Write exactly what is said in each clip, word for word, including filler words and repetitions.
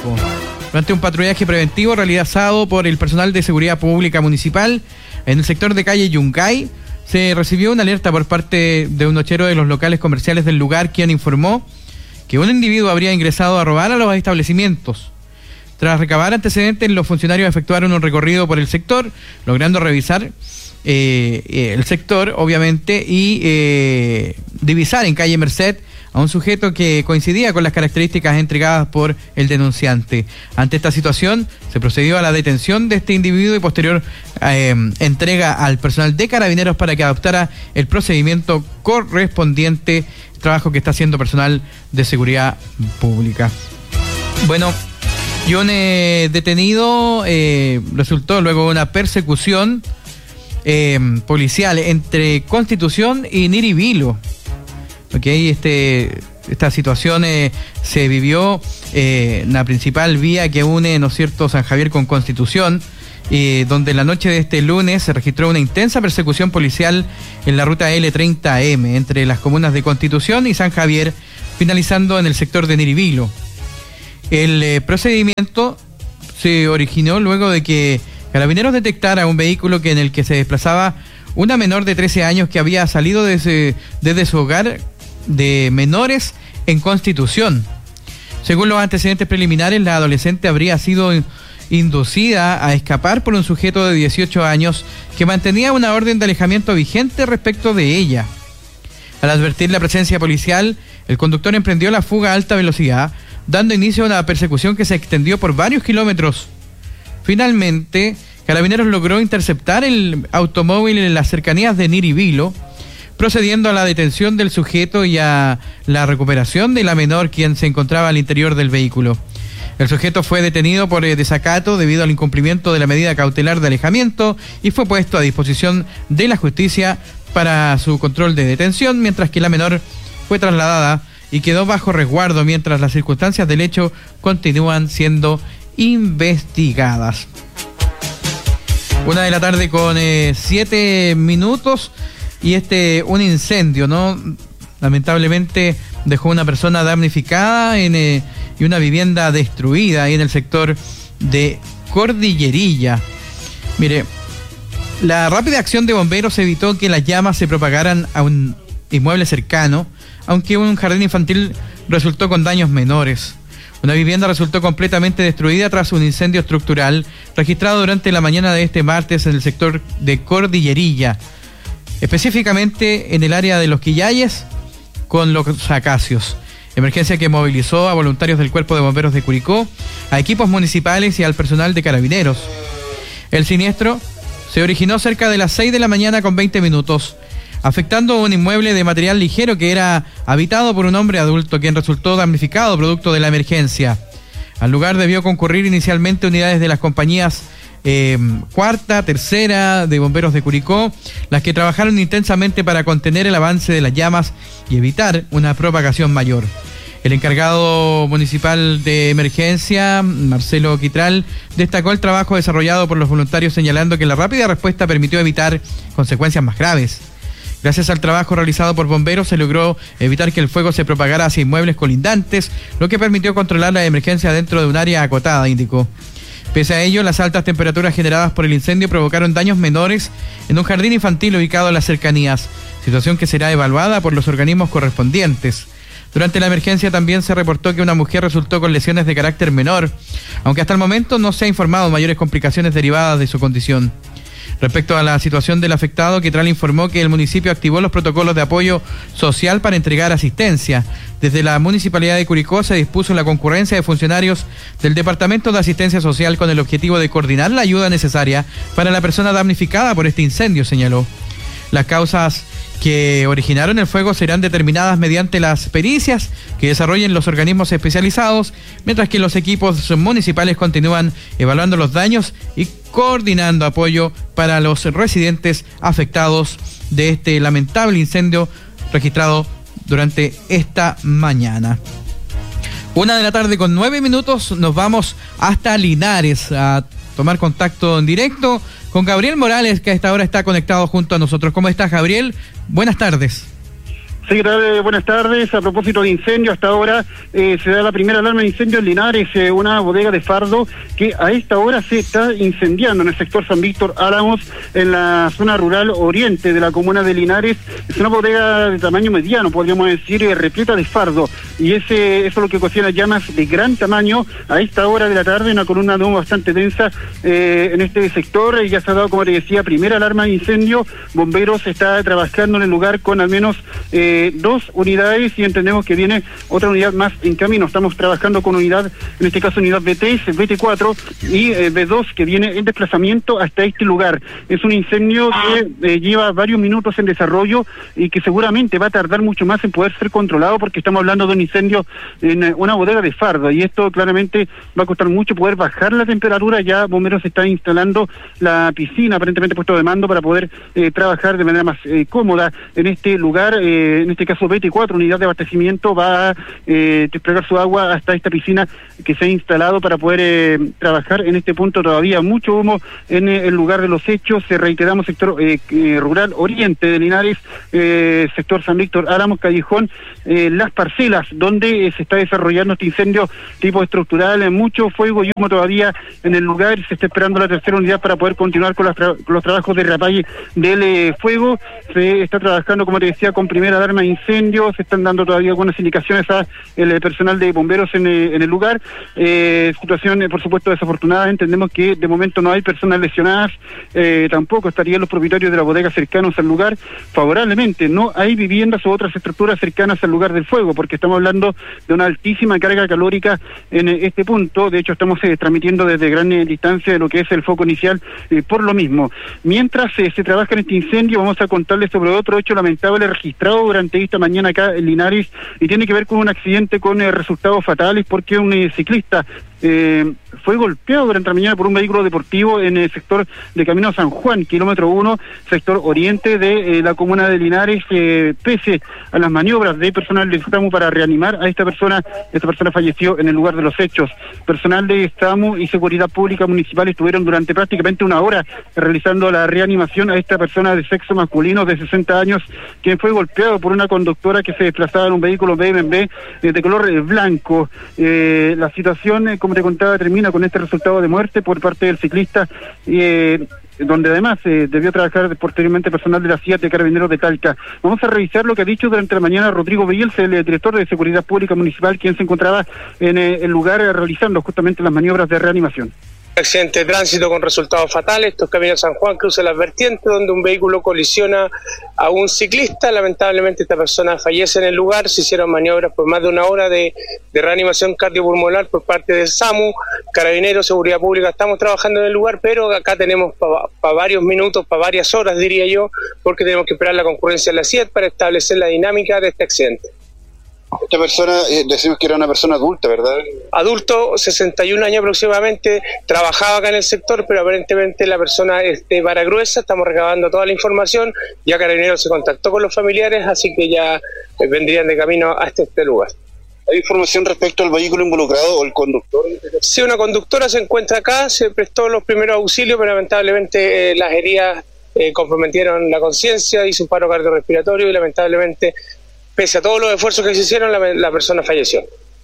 Índico. Durante un patrullaje preventivo realizado por el personal de seguridad pública municipal en el sector de calle Yungay, se recibió una alerta por parte de un nochero de los locales comerciales del lugar, quien informó que un individuo habría ingresado a robar a los establecimientos. Tras recabar antecedentes, los funcionarios efectuaron un recorrido por el sector, logrando revisar eh, el sector, obviamente, y eh, divisar en calle Merced a un sujeto que coincidía con las características entregadas por el denunciante. Ante esta situación, se procedió a la detención de este individuo y posterior eh, entrega al personal de Carabineros para que adoptara el procedimiento correspondiente, trabajo que está haciendo personal de seguridad pública. Bueno, y un eh, detenido eh, resultó luego de una persecución eh, policial entre Constitución y Niribilo. Okay, este, esta situación eh, se vivió eh, en la principal vía que une, ¿no es cierto?, San Javier con Constitución, eh, donde en la noche de este lunes se registró una intensa persecución policial en la ruta L treinta eme entre las comunas de Constitución y San Javier, finalizando en el sector de Niribilo. El eh, procedimiento se originó luego de que Carabineros detectara un vehículo que en el que se desplazaba una menor de trece años que había salido desde, desde su hogar de menores en Constitución. Según los antecedentes preliminares, la adolescente habría sido inducida a escapar por un sujeto de dieciocho años que mantenía una orden de alejamiento vigente respecto de ella. Al advertir la presencia policial, el conductor emprendió la fuga a alta velocidad, dando inicio a una persecución que se extendió por varios kilómetros. Finalmente, Carabineros logró interceptar el automóvil en las cercanías de Niribilo, procediendo a la detención del sujeto y a la recuperación de la menor, quien se encontraba al interior del vehículo. El sujeto fue detenido por desacato debido al incumplimiento de la medida cautelar de alejamiento y fue puesto a disposición de la justicia para su control de detención, mientras que la menor fue trasladada y quedó bajo resguardo mientras las circunstancias del hecho continúan siendo investigadas. Una de la tarde con eh, siete minutos. Y este, un incendio, ¿no? Lamentablemente dejó una persona damnificada en, eh, y una vivienda destruida ahí en el sector de Cordillerilla. Mire, la rápida acción de bomberos evitó que las llamas se propagaran a un inmueble cercano, aunque un jardín infantil resultó con daños menores. Una vivienda resultó completamente destruida tras un incendio estructural registrado durante la mañana de este martes en el sector de Cordillerilla, específicamente en el área de Los Quillayes con Los Acacios. Emergencia que movilizó a voluntarios del Cuerpo de Bomberos de Curicó, a equipos municipales y al personal de Carabineros. El siniestro se originó cerca de las seis de la mañana con veinte minutos, afectando un inmueble de material ligero que era habitado por un hombre adulto, quien resultó damnificado producto de la emergencia. Al lugar debió concurrir inicialmente unidades de las compañías Eh, cuarta, tercera de bomberos de Curicó, las que trabajaron intensamente para contener el avance de las llamas y evitar una propagación mayor. El encargado municipal de emergencia, Marcelo Quitral, destacó el trabajo desarrollado por los voluntarios, señalando que la rápida respuesta permitió evitar consecuencias más graves. Gracias al trabajo realizado por bomberos se logró evitar que el fuego se propagara hacia inmuebles colindantes, lo que permitió controlar la emergencia dentro de un área acotada, indicó. Pese a ello, las altas temperaturas generadas por el incendio provocaron daños menores en un jardín infantil ubicado en las cercanías, situación que será evaluada por los organismos correspondientes. Durante la emergencia también se reportó que una mujer resultó con lesiones de carácter menor, aunque hasta el momento no se ha informado mayores complicaciones derivadas de su condición. Respecto a la situación del afectado, Quitral informó que el municipio activó los protocolos de apoyo social para entregar asistencia. Desde la Municipalidad de Curicó se dispuso la concurrencia de funcionarios del Departamento de Asistencia Social con el objetivo de coordinar la ayuda necesaria para la persona damnificada por este incendio, señaló. Las causas que originaron el fuego serán determinadas mediante las pericias que desarrollen los organismos especializados, mientras que los equipos municipales continúan evaluando los daños y coordinando apoyo para los residentes afectados de este lamentable incendio registrado durante esta mañana. Una de la tarde con nueve minutos, nos vamos hasta Linares a tomar contacto en directo con Gabriel Morales, que a esta hora está conectado junto a nosotros. ¿Cómo estás, Gabriel? Buenas tardes. Sí, ¿qué tal? Buenas tardes. A propósito de incendio, hasta ahora eh, se da la primera alarma de incendio en Linares, eh, una bodega de fardo que a esta hora se está incendiando en el sector San Víctor Álamos, en la zona rural oriente de la comuna de Linares. Es una bodega de tamaño mediano, podríamos decir, eh, repleta de fardo, y ese, eso es lo que ocasiona llamas de gran tamaño a esta hora de la tarde, una columna de humo bastante densa eh, en este sector. Eh, ya se ha dado, como te decía, primera alarma de incendio. Bomberos está trabajando en el lugar con al menos eh, dos unidades, y entendemos que viene otra unidad más en camino. Estamos trabajando con unidad, en este caso unidad B tres, B T cuatro y eh, B dos, que viene en desplazamiento hasta este lugar. Es un incendio que eh, lleva varios minutos en desarrollo y que seguramente va a tardar mucho más en poder ser controlado, porque estamos hablando de un incendio en una bodega de fardo, y esto claramente va a costar mucho poder bajar la temperatura. Ya Bomberos está instalando la piscina, aparentemente puesto de mando, para poder eh, trabajar de manera más eh, cómoda en este lugar. eh, en este caso B T cuatro, unidad de abastecimiento, va a eh, desplegar su agua hasta esta piscina que se ha instalado para poder eh, trabajar en este punto. Todavía mucho humo en eh, el lugar de los hechos. Eh, reiteramos, sector eh, eh, rural oriente de Linares, eh, sector San Víctor Álamos, Callejón, eh, Las Parcelas, donde eh, se está desarrollando este incendio tipo estructural. Eh, mucho fuego y humo todavía en el lugar. Se está esperando la tercera unidad para poder continuar con, las tra con los trabajos de reapague del eh, fuego. Se está trabajando, como te decía, con primera alarma de incendios. Se están dando todavía algunas indicaciones a el eh, personal de bomberos en, eh, en el lugar. Eh, situación, eh, por supuesto, desafortunada. Entendemos que de momento no hay personas lesionadas, eh, tampoco estarían los propietarios de la bodega cercanos al lugar. Favorablemente, no hay viviendas u otras estructuras cercanas al lugar del fuego, porque estamos hablando de una altísima carga calórica en eh, este punto. De hecho, estamos eh, transmitiendo desde gran eh, distancia de lo que es el foco inicial, eh, por lo mismo. Mientras eh, se trabaja en este incendio, vamos a contarles sobre otro hecho lamentable registrado durante esta mañana acá en Linares, y tiene que ver con un accidente con eh, resultados fatales, porque un eh, ciclista Eh, fue golpeado durante la mañana por un vehículo deportivo en el sector de Camino San Juan, kilómetro uno, sector oriente de eh, la comuna de Linares. Eh, pese a las maniobras de personal de SAMU para reanimar a esta persona, esta persona falleció en el lugar de los hechos. Personal de SAMU y Seguridad Pública Municipal estuvieron durante prácticamente una hora realizando la reanimación a esta persona de sexo masculino de sesenta años, quien fue golpeado por una conductora que se desplazaba en un vehículo B M W eh, de color eh, blanco. Eh, la situación, eh, como te contaba, termina con este resultado de muerte por parte del ciclista, eh, donde además eh, debió trabajar posteriormente personal de la C I A T de Carabineros de Talca. Vamos a revisar lo que ha dicho durante la mañana Rodrigo Bielsa, el director de Seguridad Pública Municipal, quien se encontraba en eh, el lugar eh, realizando justamente las maniobras de reanimación. Accidente de tránsito con resultados fatales. Esto es Camino San Juan, cruza las vertientes, donde un vehículo colisiona a un ciclista. Lamentablemente esta persona fallece en el lugar. Se hicieron maniobras por más de una hora de, de reanimación cardiopulmonar por parte del SAMU, Carabineros, Seguridad Pública. Estamos trabajando en el lugar, pero acá tenemos para pa varios minutos, para varias horas, diría yo, porque tenemos que esperar la concurrencia de la C I E T para establecer la dinámica de este accidente. Esta persona, eh, decimos que era una persona adulta, ¿verdad? Adulto, sesenta y un años aproximadamente, trabajaba acá en el sector, pero aparentemente la persona es de vara gruesa. Estamos recabando toda la información, ya Carabineros se contactó con los familiares, así que ya eh, vendrían de camino hasta este lugar. ¿Hay información respecto al vehículo involucrado o el conductor? Sí, una conductora se encuentra acá, se prestó los primeros auxilios, pero lamentablemente eh, las heridas eh, comprometieron la conciencia, hizo un paro cardiorrespiratorio y lamentablemente, pese a todos los esfuerzos que se hicieron, la, la persona falleció.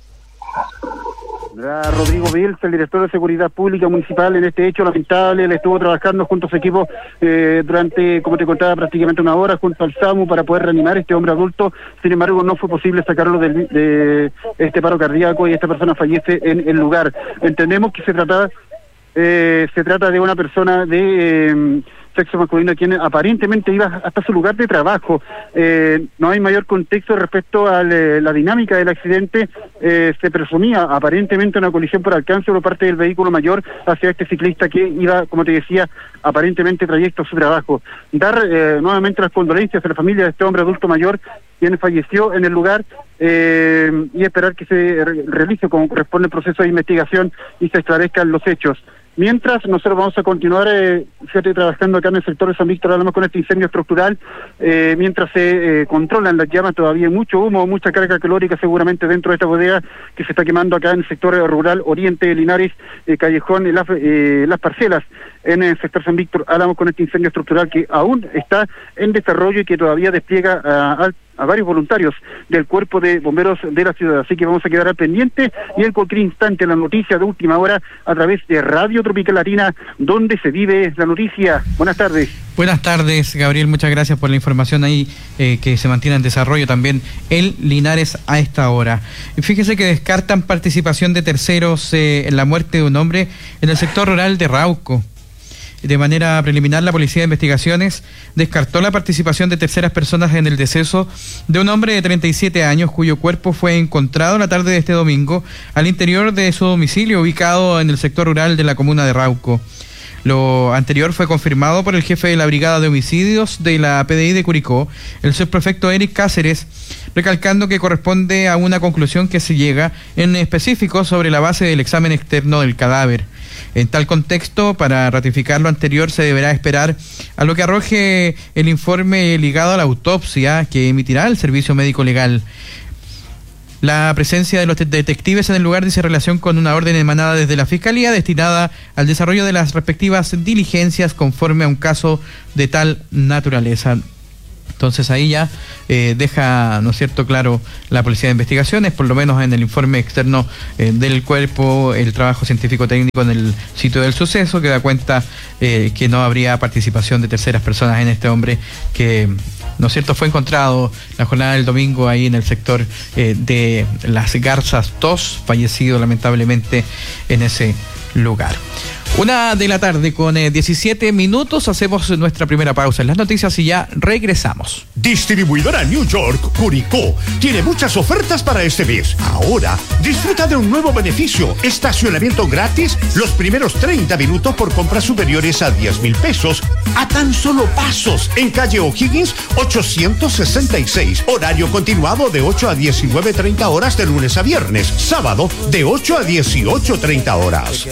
Rodrigo Bielsa, el director de Seguridad Pública Municipal, en este hecho lamentable. Él estuvo trabajando junto a su equipo eh, durante, como te contaba, prácticamente una hora junto al SAMU para poder reanimar a este hombre adulto. Sin embargo, no fue posible sacarlo de, de este paro cardíaco, y esta persona fallece en el lugar. Entendemos que se trata, eh, se trata de una persona de Eh, sexo masculino, quien aparentemente iba hasta su lugar de trabajo. Eh, no hay mayor contexto respecto a le, la dinámica del accidente. Eh, se presumía aparentemente una colisión por alcance por parte del vehículo mayor hacia este ciclista que iba, como te decía, aparentemente trayecto a su trabajo. Dar eh, nuevamente las condolencias a la familia de este hombre adulto mayor, quien falleció en el lugar, eh, y esperar que se re realice como corresponde el proceso de investigación y se esclarezcan los hechos. Mientras, nosotros vamos a continuar eh, fíjate, trabajando acá en el sector de San Víctor Álamos con este incendio estructural, eh, mientras se eh, controlan las llamas. Todavía hay mucho humo, mucha carga calórica seguramente dentro de esta bodega que se está quemando acá en el sector rural oriente de Linares, eh, Callejón, eh, las, eh, las Parcelas. en el sector San Víctor Álamos con este incendio estructural que aún está en desarrollo y que todavía despliega a, a a varios voluntarios del cuerpo de bomberos de la ciudad. Así que vamos a quedar al pendiente y en cualquier instante la noticia de última hora a través de Radio Tropical Latina, donde se vive la noticia. Buenas tardes. Buenas tardes, Gabriel. Muchas gracias por la información ahí eh, que se mantiene en desarrollo también en Linares a esta hora. Y fíjese que descartan participación de terceros eh, en la muerte de un hombre en el sector rural de Rauco. De manera preliminar, la Policía de Investigaciones descartó la participación de terceras personas en el deceso de un hombre de treinta y siete años cuyo cuerpo fue encontrado la tarde de este domingo al interior de su domicilio ubicado en el sector rural de la comuna de Rauco. Lo anterior fue confirmado por el jefe de la Brigada de Homicidios de la P D I de Curicó, el subprefecto Eric Cáceres, recalcando que corresponde a una conclusión que se llega en específico sobre la base del examen externo del cadáver. En tal contexto, para ratificar lo anterior se deberá esperar a lo que arroje el informe ligado a la autopsia que emitirá el Servicio Médico Legal. La presencia de los detectives en el lugar dice relación con una orden emanada desde la Fiscalía destinada al desarrollo de las respectivas diligencias conforme a un caso de tal naturaleza. Entonces ahí ya eh, deja, ¿no es cierto?, claro la Policía de Investigaciones, por lo menos en el informe externo eh, del cuerpo, el trabajo científico-técnico en el sitio del suceso, que da cuenta eh, que no habría participación de terceras personas en este hombre que, ¿no es cierto?, fue encontrado la jornada del domingo ahí en el sector eh, de Las Garzas dos, fallecido lamentablemente en ese lugar. Una de la tarde con eh, diecisiete minutos, hacemos nuestra primera pausa en las noticias y ya regresamos. Distribuidora New York, Curicó, tiene muchas ofertas para este mes. Ahora, disfruta de un nuevo beneficio, estacionamiento gratis los primeros treinta minutos por compras superiores a diez mil pesos, a tan solo pasos, en calle O'Higgins ochocientos sesenta y seis, horario continuado de ocho a diecinueve treinta horas de lunes a viernes, sábado de ocho a dieciocho treinta horas.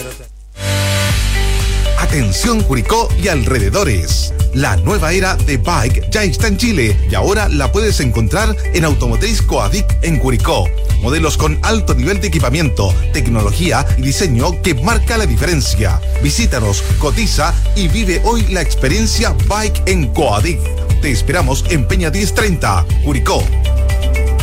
Atención Curicó y alrededores. La nueva era de Bike ya está en Chile y ahora la puedes encontrar en Automotriz Coadic en Curicó. Modelos con alto nivel de equipamiento, tecnología y diseño que marca la diferencia. Visítanos, cotiza y vive hoy la experiencia Bike en Coadic. Te esperamos en Peña diez treinta, Curicó.